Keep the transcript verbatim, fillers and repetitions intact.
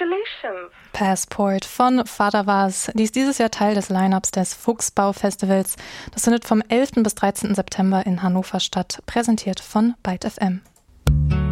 Congratulations. Passport von Vater Vaz. Die ist dieses Jahr Teil des Line-Ups des Fuchsbau-Festivals. Das findet vom elften bis dreizehnten September in Hannover statt, präsentiert von Byte F M.